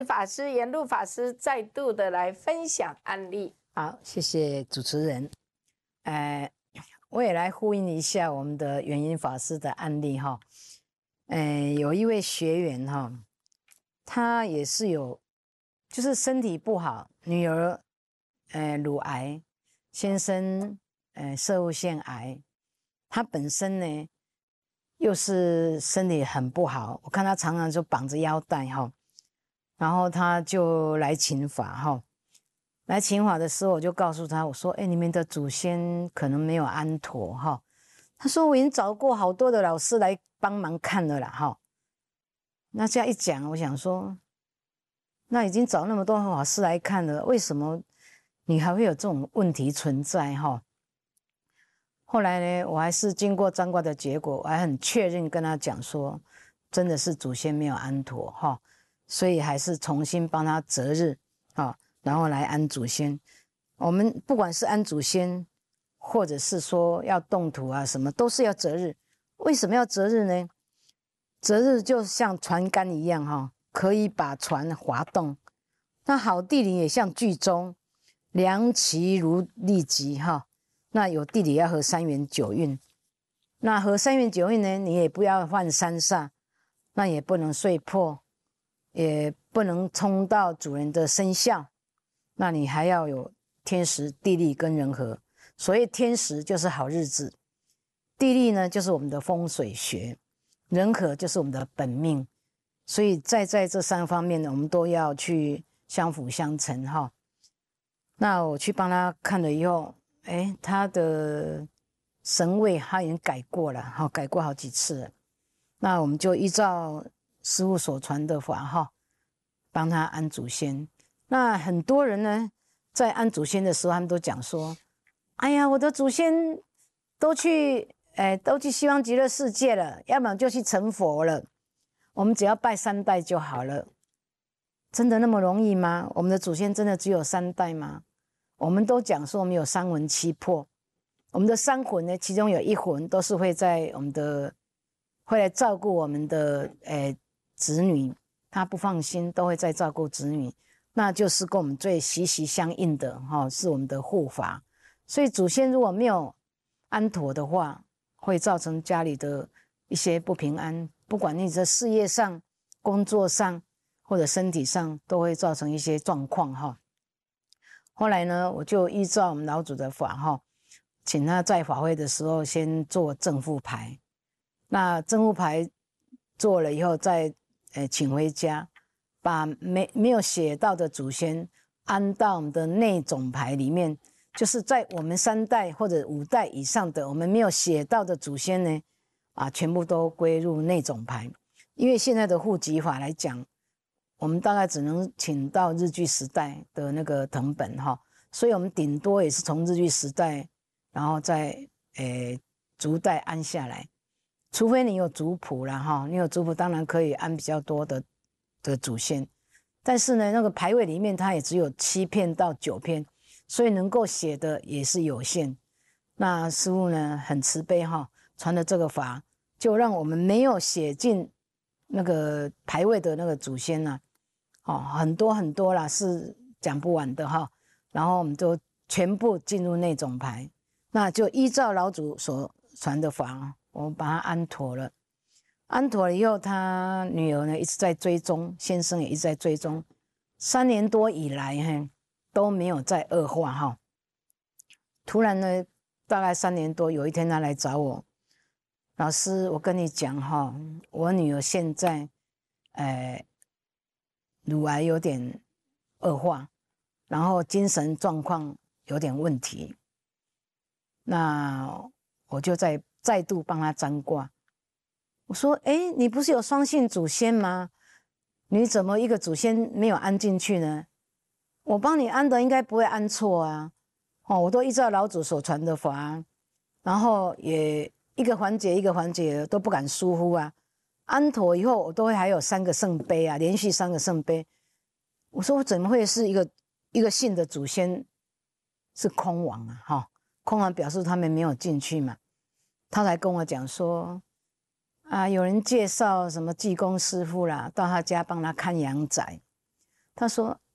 法师、圆籙法师再度的来分享案例。 好，谢谢主持人。我也来呼应一下我们的圆籙法师的案例哈。有一位学员哈，他也是有，就是身体不好，女儿乳癌，先生攝護腺癌，他本身呢又是身体很不好，我看他常常就绑着腰带哈，然后他就来请法哈。来请法的时候，我就告诉他，我说：“你们的祖先可能没有安妥哈。”他说：“我已经找过好多的老师来帮忙看了啦哈。”那这样一讲，我想说，那已经找那么多法师来看了，为什么你还会有这种问题存在哈？后来呢，我还是经过占卦的结果，我还很确认跟他讲说，真的是祖先没有安妥哈，所以还是重新帮他择日啊。然后来安祖先，我们不管是安祖先，或者是说要动土啊什么，都是要择日。为什么要择日呢？择日就像船杆一样哈，可以把船划动。那好地理也像巨钟，良其如利吉哈。那有地理要合三元九运，那合三元九运呢，你也不要犯三煞，那也不能睡破，也不能冲到主人的生肖。那你还要有天时地利跟人和，所谓天时就是好日子，地利呢就是我们的风水学，人和就是我们的本命，所以在这三方面呢，我们都要去相辅相成哈。那我去帮他看了以后，他的神位他已经改过了哈，改过好几次了。那我们就依照师父所传的法哈，帮他安祖先。那很多人呢，在安祖先的时候，他们都讲说：“哎呀，我的祖先都去西方极乐世界了，要么就去成佛了。我们只要拜3代就好了。”真的那么容易吗？我们的祖先真的只有3代吗？我们都讲说我们有3魂7魄，我们的3魂呢，其中有1魂都是会在我们的会来照顾我们的子女，他不放心，都会在照顾子女。那就是跟我们最息息相应的哈，是我们的护法。所以祖先如果没有安妥的话，会造成家里的一些不平安，不管你在事业上、工作上或者身体上，都会造成一些状况哈。后来呢，我就依照我们老祖的法哈，请他在法会的时候先做正负牌，那正负牌做了以后，再请回家。把没有写到的祖先安到我们的内总牌里面，就是在我们3代或者5代以上的我们没有写到的祖先呢，全部都归入内总牌。因为现在的户籍法来讲，我们大概只能请到日据时代的那个藤本哈，所以我们顶多也是从日据时代，然后再逐代安下来，除非你有族谱啦哈，你有族谱当然可以安比较多的祖先，但是呢，那个牌位里面它也只有7片到9片，所以能够写的也是有限。那师父呢很慈悲哈，传的这个法，就让我们没有写进那个牌位的那个祖先呢，很多很多啦，是讲不完的哈。然后我们就全部进入内总牌，那就依照老祖所传的法，我们把它安妥了。安妥了以后，他女儿呢一直在追踪，先生也一直在追踪，3年多以来都没有再恶化哈。突然呢，大概3年多，有一天他来找我，老师，我跟你讲哈，我女儿现在乳癌有点恶化，然后精神状况有点问题，那我就再度帮他占卦。我说：“你不是有双姓祖先吗？你怎么一个祖先没有安进去呢？我帮你安的应该不会安错啊。我都依照老祖所传的法，然后也一个环节一个环节都不敢疏忽啊。安妥以后，我都会还有3个圣杯啊，连续3个圣杯。我说我怎么会是一个姓的祖先是空亡啊？哈，空亡表示他们没有进去嘛。他才跟我讲说。”有人介绍什么济公师傅啦，到他家帮他看阳宅， 他说